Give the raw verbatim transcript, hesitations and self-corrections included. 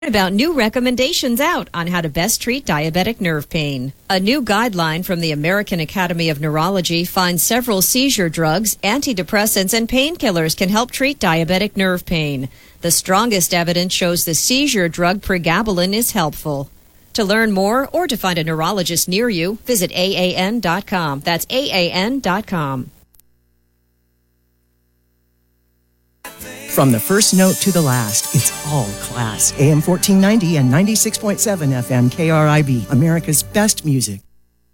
About new recommendations out on how to best treat diabetic nerve pain. A new guideline from the American Academy of Neurology finds several seizure drugs, antidepressants, and painkillers can help treat diabetic nerve pain. The strongest evidence shows the seizure drug pregabalin is helpful. To learn more or to find a neurologist near you, visit A A N dot com. That's A A N dot com. From the first note to the last, it's all class. A M fourteen ninety and ninety-six point seven F M K R I B, America's best music.